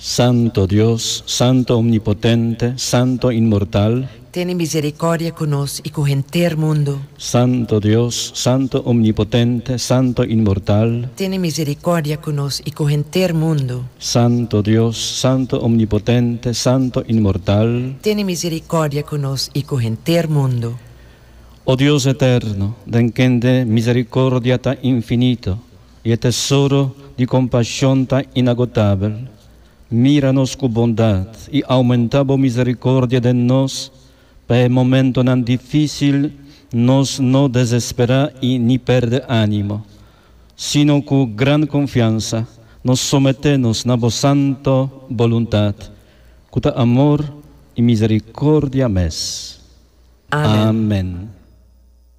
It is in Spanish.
Santo Dios, Santo omnipotente, Santo inmortal, tiene misericordia con nos y con el mundo. Santo Dios, Santo omnipotente, Santo inmortal, Tiene misericordia con nos y con el mundo. Santo Dios, Santo omnipotente, Santo inmortal, Tiene misericordia con nos y con el mundo. Oh Dios eterno, den quien de misericordia tan infinito y tesoro de compasión tan inagotable, míranos con bondad y aumenta la misericordia de nos, para el momento tan difícil nos no desespera y ni perde ánimo, sino con gran confianza nos sometemos a vos santa voluntad, con amor y misericordia mes. Amén. Amén.